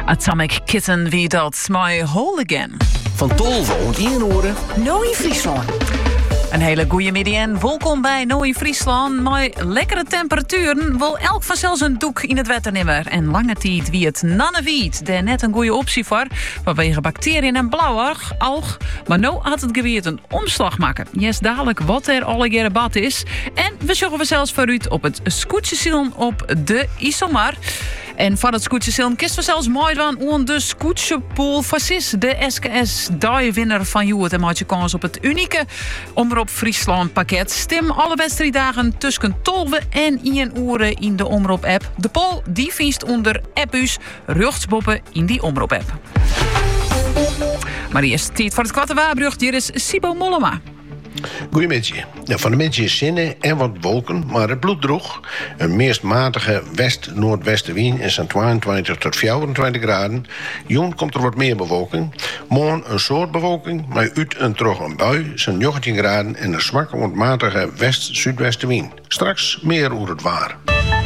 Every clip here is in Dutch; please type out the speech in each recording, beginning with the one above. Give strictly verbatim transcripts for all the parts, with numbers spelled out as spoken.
Atomic Kitten wie dat, My Whole Again. Van Tolve en Inhoren. Nooi Friesland. Een hele goede middag en welkom bij Nooi Friesland. Met lekkere temperaturen wil elk vanzelfs een doek in het wetter nemen. En lange tijd wie het nannewiet, daar net een goede optie voor. Vanwege bacteriën en blauwalg. Alg. Maar nu had het geweer een omslag maken. Yes, dadelijk wat er alle bad is. En we zorgen we zelfs voor u op het scootjesielen op de Isomar. En van het scootjesielen kisten we zelfs mooi van aan de scootjepool Fascis. De S K S-die-winnaar van Joet. En maak je kans op het unieke Omroep Friesland pakket. Stem alle wedstrijddagen tussen tolve en één uur in de Omroep-app. De poll die vindt onder appus Ruchtsboppen in die Omroep-app. Maar eerst tijd voor het kwarte Waarbrug. Hier is Sibo Mollema. Goedemiddag. Ja, van de mensen is zinnen en wat wolken, maar het bloed droeg. Een meest matige west-noordwestenwind is aan tweeëntwintig tot vierentwintig graden. Joen komt er wat meer bewolking. Morgen een soort bewolking, maar uit en terug een bui zijn negentien graden en een zwakke tot matige west-zuidwestenwind. Straks meer over het waar.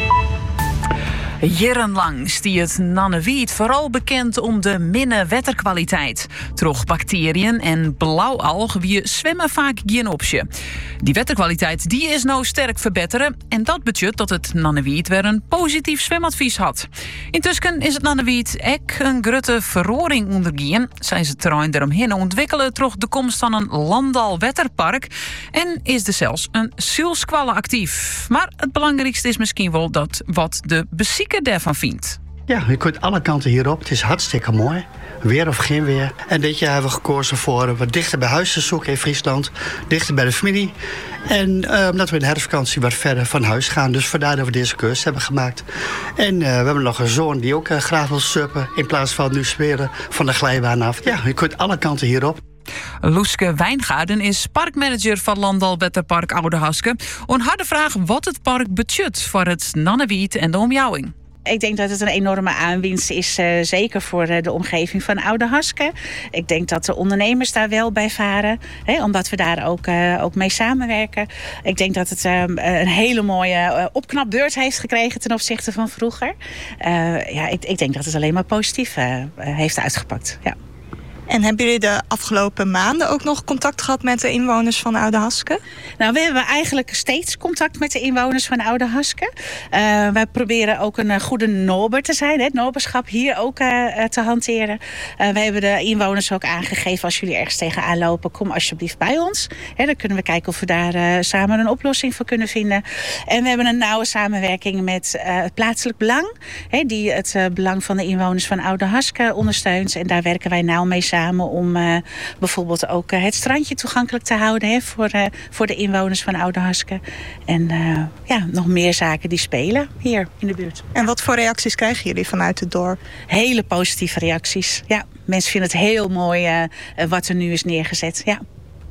Jarenlang stie het Nannewiet vooral bekend om de minne wetterkwaliteit. Troch bacteriën en blauwalg wie zwemmen vaak geen optie. Die wetterkwaliteit die is nou sterk verbeteren en dat betekent dat het Nannewiet weer een positief zwemadvies had. Intussen is het Nannewiet ek een grote verroring ondergaan. Zijn ze terrein eromheen ontwikkelen troch de komst van een Landal Wetterpark en is er zelfs een zielskwallen actief. Maar het belangrijkste is misschien wel dat wat de beziek daarvan vindt. Ja, je kunt alle kanten hierop. Het is hartstikke mooi. Weer of geen weer. En dit jaar hebben we gekozen voor wat dichter bij huis te zoeken in Friesland. Dichter bij de familie. En uh, omdat we in de herfstvakantie wat verder van huis gaan. Dus vandaar dat we deze keuze hebben gemaakt. En uh, we hebben nog een zoon die ook uh, graag wil suppen. In plaats van nu zweren van de glijbaan af. Ja, je kunt alle kanten hierop. Loeske Wijngaarden is parkmanager van Landal Wetterpark Oudehaske. Een harde vraag wat het park betekent voor het Nannewiet en de omjouwing. Ik denk dat het een enorme aanwinst is, uh, zeker voor uh, de omgeving van Oudehaske. Ik denk dat de ondernemers daar wel bij varen, hè, omdat we daar ook, uh, ook mee samenwerken. Ik denk dat het uh, een hele mooie uh, opknapbeurt heeft gekregen ten opzichte van vroeger. Uh, ja, ik, ik denk dat het alleen maar positief uh, heeft uitgepakt. Ja. En hebben jullie de afgelopen maanden ook nog contact gehad met de inwoners van Oudehaske? Nou, we hebben eigenlijk steeds contact met de inwoners van Oudehaske. Uh, wij proberen ook een goede nober te zijn, het noberschap hier ook uh, te hanteren. Uh, we hebben de inwoners ook aangegeven, als jullie ergens tegenaan lopen, kom alsjeblieft bij ons. He, dan kunnen we kijken of we daar uh, samen een oplossing voor kunnen vinden. En we hebben een nauwe samenwerking met uh, het plaatselijk belang, he, die het uh, belang van de inwoners van Oudehaske ondersteunt. En daar werken wij nauw mee samen. Om uh, bijvoorbeeld ook uh, het strandje toegankelijk te houden hè, voor, uh, voor de inwoners van Oudehaske. En uh, ja, nog meer zaken die spelen hier in de buurt. En wat voor reacties krijgen jullie vanuit het dorp? Hele positieve reacties. Ja, mensen vinden het heel mooi uh, wat er nu is neergezet. Ja.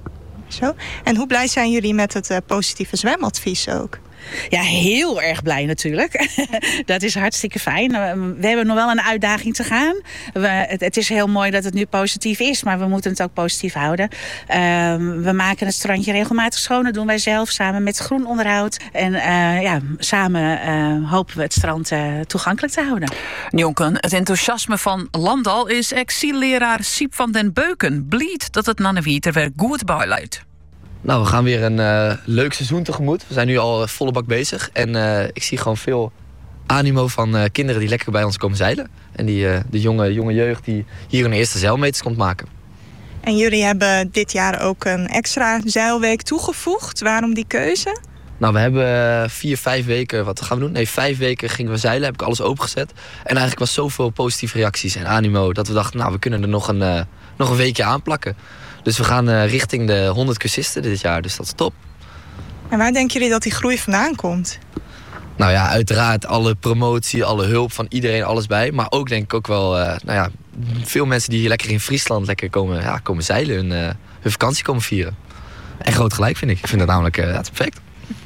Zo. En hoe blij zijn jullie met het uh, positieve zwemadvies ook? Ja, heel erg blij natuurlijk. Dat is hartstikke fijn. We hebben nog wel een uitdaging te gaan. We, het, het is heel mooi dat het nu positief is, maar we moeten het ook positief houden. Uh, we maken het strandje regelmatig schoon. Dat doen wij zelf samen met groenonderhoud. En uh, ja, samen uh, hopen we het strand uh, toegankelijk te houden. Jonken, het enthousiasme van Landal is ex-leraar Siep van den Beuken. Blied dat het Nannewiet er weer goed bij luidt. Nou, we gaan weer een uh, leuk seizoen tegemoet. We zijn nu al volle bak bezig. En uh, ik zie gewoon veel animo van uh, kinderen die lekker bij ons komen zeilen. En die, uh, de jonge, jonge jeugd die hier hun eerste zeilmeters komt maken. En jullie hebben dit jaar ook een extra zeilweek toegevoegd. Waarom die keuze? Nou, we hebben vier, vijf weken, wat gaan we doen? Nee, vijf weken gingen we zeilen, heb ik alles opengezet. En eigenlijk was zoveel positieve reacties en animo dat we dachten, nou, we kunnen er nog een, uh, nog een weekje aanplakken. Dus we gaan uh, richting de honderd cursisten dit jaar, dus dat is top. En waar denken jullie dat die groei vandaan komt? Nou ja, uiteraard alle promotie, alle hulp van iedereen, alles bij. Maar ook denk ik ook wel, uh, nou ja, veel mensen die hier lekker in Friesland lekker komen, ja, komen zeilen, hun, uh, hun vakantie komen vieren. En groot gelijk vind ik. Ik vind dat namelijk uh, ja, perfect.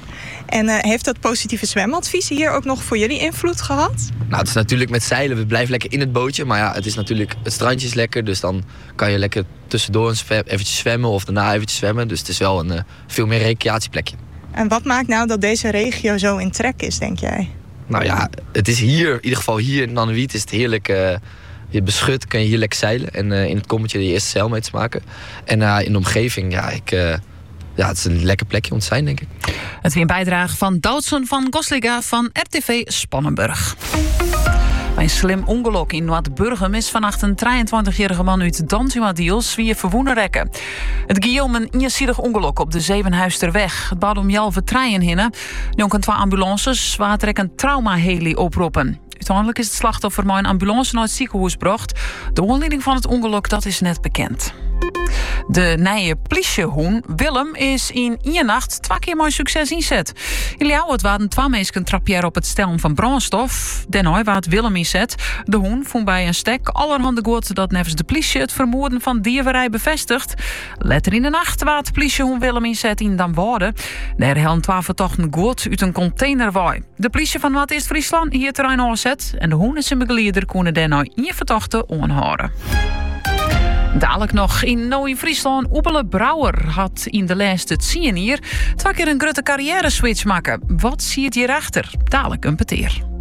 En uh, heeft dat positieve zwemadvies hier ook nog voor jullie invloed gehad? Nou, het is natuurlijk met zeilen, we blijven lekker in het bootje. Maar ja, het is natuurlijk, het strandje is lekker, dus dan kan je lekker tussendoor eventjes zwemmen of daarna eventjes zwemmen. Dus het is wel een uh, veel meer recreatieplekje. En wat maakt nou dat deze regio zo in trek is, denk jij? Nou ja, het is hier, in ieder geval hier in Nannewiet is het heerlijk uh, je beschut, kan je hier lekker zeilen. En uh, in het kommetje de eerste zeilmeets maken. En uh, in de omgeving, ja, ik, uh, ja, het is een lekker plekje om te zijn, denk ik. Het weer een bijdrage van Doutzen van Gosliga van R T V Spannenburg. Bij een slim ongeluk in Noord-Burgum is vannacht een drieëntwintigjarige man uit Dantua-Diels wie verwoenen rekken. Het ging om een eenziedig ongeluk op de Zevenhuisterweg. Het bouwde om jalve treien hinnen. Nu ook twee ambulances waar het een trauma-heli oproepen. Uiteindelijk is het slachtoffer met een ambulance naar het ziekenhuis gebracht. De aanleiding van het ongeluk dat is net bekend. De nieuwe politiehoen Willem is in één nacht twee keer met succes inzet. In Ljouwert waren twee mensen trappier op het stellen van brandstof. Daarna waar het Willem inzet. De hoen vond bij een stek allerhande goed dat nevens de politie het vermoeden van dierverij bevestigt. Later in de nacht waar het politiehoen Willem inzet in Damwoude. Daar helden twee vertochten goed uit een containerwaai. De politie van Noord-Friesland hier terrein aanzet en de hoen en zijn begeleider konden daarna één vertochte aanhouden. Dadelijk nog in Noord-Friesland. Oebele Brouwer had in de laatste tien jaar twee keer een grote carrière switch maken. Wat zie je hierachter? Dadelijk een peteer.